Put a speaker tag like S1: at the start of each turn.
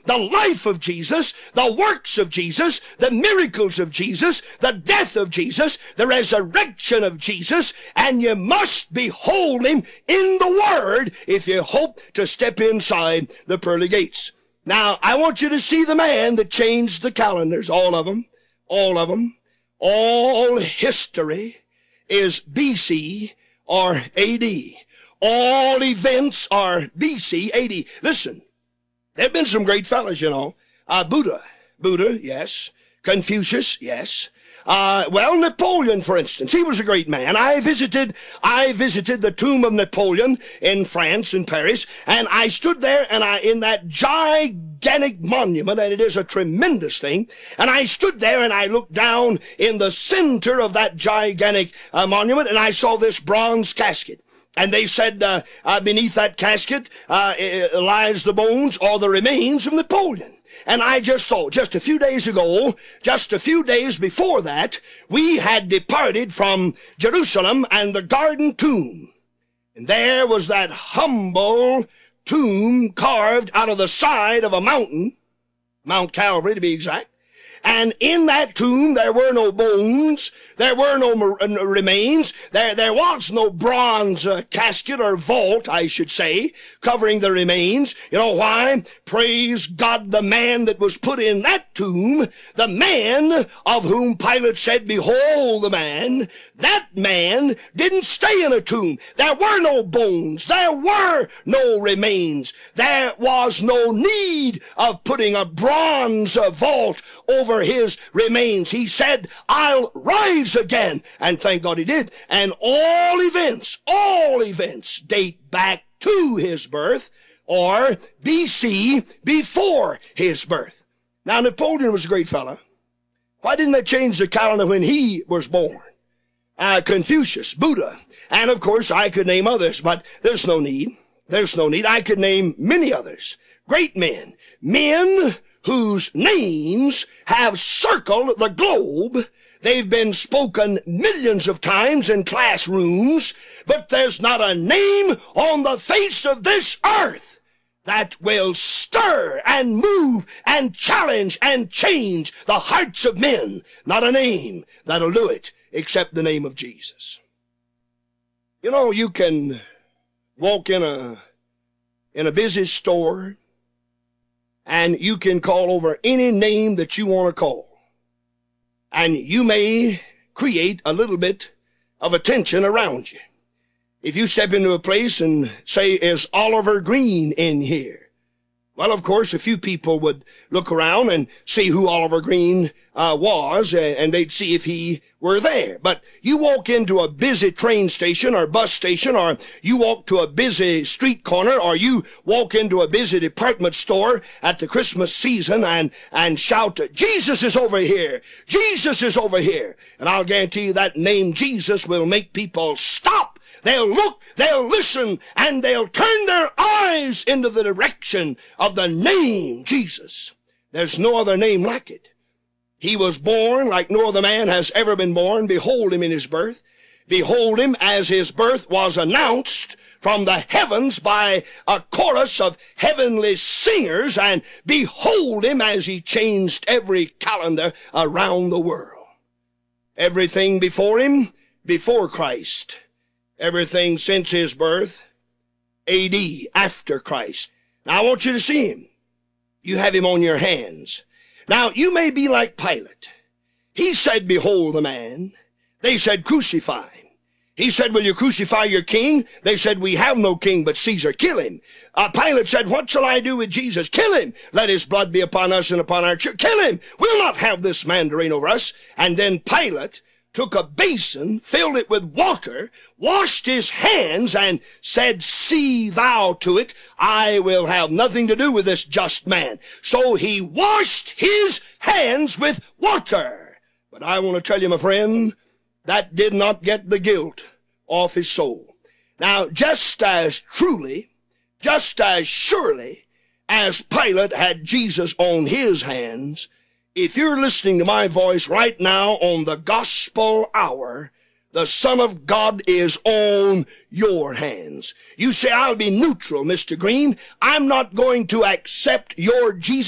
S1: the life of Jesus, the works of Jesus, the miracles of Jesus, the death of Jesus, the resurrection of Jesus, and you must behold him in the Word if you hope to step inside the pearly gates. Now, I want you to see the man that changed the calendars, all of them, all of them. All history is BC or AD. All events are BC, AD. Listen, there have been some great fellas, you know. Buddha, yes. Confucius, yes. Napoleon, for instance, he was a great man. I visited the tomb of Napoleon in France, in Paris, and I stood there and in that gigantic monument, and it is a tremendous thing, and I stood there and I looked down in the center of that gigantic monument, and I saw this bronze casket. And they said beneath that casket lies the bones or the remains of Napoleon. And I just thought, just a few days before that, we had departed from Jerusalem and the Garden Tomb. And there was that humble tomb carved out of the side of a mountain, Mount Calvary to be exact. And in that tomb, there were no bones, there were no remains, there was no bronze casket or vault, I should say, covering the remains. You know why? Praise God, the man that was put in that tomb, the man of whom Pilate said, behold the man, that man didn't stay in a tomb. There were no bones, there were no remains. There was no need of putting a bronze vault over his remains. He said, I'll rise again. And thank God he did. And all events date back to his birth, or BC, before his birth. Now, Napoleon was a great fella. Why didn't they change the calendar when he was born? Confucius, Buddha, and of course I could name others, but there's no need. I could name many others. Great men whose names have circled the globe. They've been spoken millions of times in classrooms, but there's not a name on the face of this earth that will stir and move and challenge and change the hearts of men. Not a name that'll do it except the name of Jesus. You know, you can walk in a busy store, and you can call over any name that you want to call. And you may create a little bit of attention around you. If you step into a place and say, is Oliver Green in here? Well, of course, a few people would look around and see who Oliver Green was, and they'd see if he were there. But you walk into a busy train station or bus station, or you walk to a busy street corner, or you walk into a busy department store at the Christmas season and shout, Jesus is over here! Jesus is over here! And I'll guarantee you that name Jesus will make people stop. They'll look, they'll listen, and they'll turn their eyes into the direction of the name Jesus. There's no other name like it. He was born like no other man has ever been born. Behold him in his birth. Behold him as his birth was announced from the heavens by a chorus of heavenly singers, and behold him as he changed every calendar around the world. Everything before him, before Christ. Everything since his birth, AD, after Christ. Now, I want you to see him. You have him on your hands. Now, you may be like Pilate. He said, behold the man. They said, crucify him. He said, will you crucify your king? They said, we have no king but Caesar. Kill him. Pilate said, what shall I do with Jesus? Kill him. Let his blood be upon us and upon our church. Kill him. We'll not have this man to reign over us. And then Pilate took a basin, filled it with water, washed his hands, and said, see thou to it, I will have nothing to do with this just man. So he washed his hands with water. But I want to tell you, my friend, that did not get the guilt off his soul. Now, just as truly, just as surely as Pilate had Jesus on his hands, if you're listening to my voice right now on the gospel hour, the Son of God is on your hands. You say, I'll be neutral, Mr. Green. I'm not going to accept your Jesus